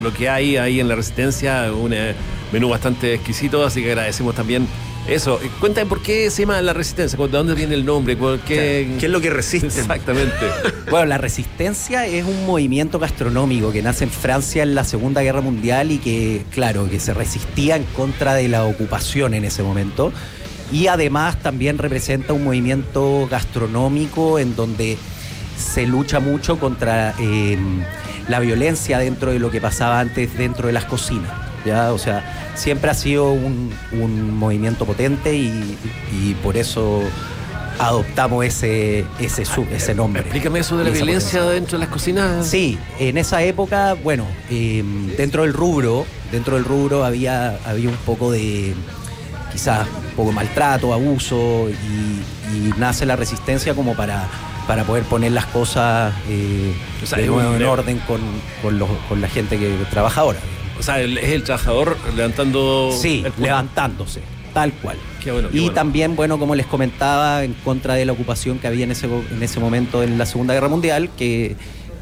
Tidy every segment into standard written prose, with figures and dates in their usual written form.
lo que hay ahí en La Resistencia, un menú bastante exquisito, así que agradecemos también eso. Cuéntame por qué se llama La Resistencia, ¿de dónde viene el nombre? ¿Qué es lo que resiste? Exactamente. Bueno, La Resistencia es un movimiento gastronómico que nace en Francia en la Segunda Guerra Mundial y que, claro, que se resistía en contra de la ocupación en ese momento. Y además también representa un movimiento gastronómico en donde se lucha mucho contra la violencia dentro de lo que pasaba antes dentro de las cocinas, ¿ya? O sea, siempre ha sido un movimiento potente y por eso adoptamos ese nombre. Explícame eso de la violencia dentro de las cocinas. Sí, en esa época, bueno, dentro del rubro había un poco de, quizás un poco de maltrato, abuso, y nace La Resistencia como para poder poner las cosas de nuevo en orden con la gente que trabaja ahora. O sea, es el trabajador levantando... Sí, levantándose, tal cual. Qué bueno, y también, bueno, como les comentaba, en contra de la ocupación que había en ese momento en la Segunda Guerra Mundial, que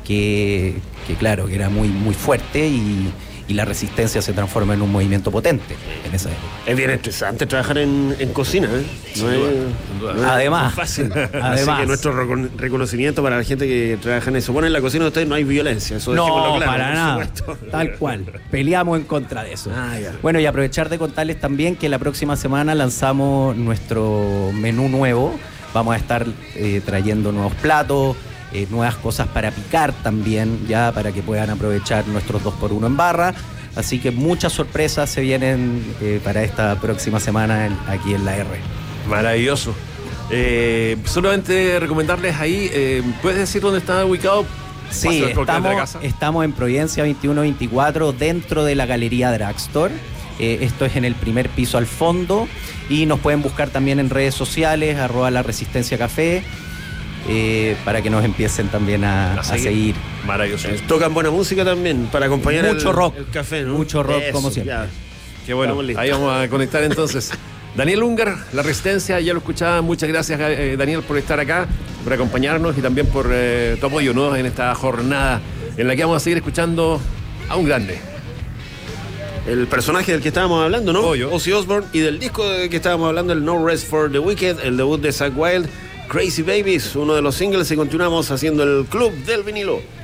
claro, que era muy, muy fuerte y la resistencia se transforma en un movimiento potente en esa época. Es bien estresante trabajar en cocina, ¿eh? No es además, fácil. Así que nuestro reconocimiento para la gente que trabaja en eso. Bueno, en la cocina de ustedes no hay violencia, eso no, claro, para nada, tal cual. Peleamos en contra de eso. Bueno, y aprovechar de contarles también que la próxima semana lanzamos nuestro menú nuevo. Vamos a estar trayendo nuevos platos, nuevas cosas para picar también, ya para que puedan aprovechar nuestros 2x1 en barra. Así que muchas sorpresas se vienen para esta próxima semana aquí en la R. Maravilloso. Solamente recomendarles ahí, ¿puedes decir dónde está ubicado? Sí, estamos en Providencia 2124, dentro de la Galería Drugstore. Esto es en el primer piso al fondo. Y nos pueden buscar también en redes sociales, @laresistenciacafé. Para que nos empiecen también a seguir. Maravilloso. Tocan buena música también para acompañar mucho rock, el café, ¿no? Mucho rock, como siempre. Ya. Qué bueno, ahí vamos a conectar entonces. Daniel Ungar, La Resistencia, ya lo escuchaba. Muchas gracias, Daniel, por estar acá, por acompañarnos y también por tu apoyo, ¿no?, en esta jornada en la que vamos a seguir escuchando a un grande. El personaje del que estábamos hablando, ¿no? Ozzy Osbourne, y del disco del que estábamos hablando, el No Rest for the Wicked, el debut de Zakk Wylde, Crazy Babies, uno de los singles, y continuamos haciendo el Club del Vinilo.